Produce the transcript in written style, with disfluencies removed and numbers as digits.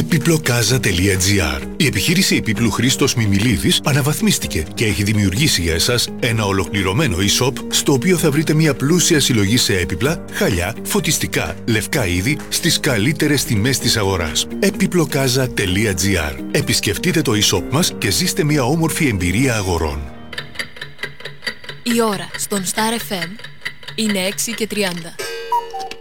Επιπλοκάζα.gr. Η επιχείρηση επίπλου Χρήστος Μιμιλίδης αναβαθμίστηκε και έχει δημιουργήσει για εσάς ένα ολοκληρωμένο e-shop στο οποίο θα βρείτε μια πλούσια συλλογή σε έπιπλα, χαλιά, φωτιστικά, λευκά είδη στις καλύτερες τιμές της αγοράς. Επιπλοκάζα.gr. Επισκεφτείτε το e-shop μας και ζήστε μια όμορφη εμπειρία αγορών. Η ώρα στον Star FM είναι 6:30.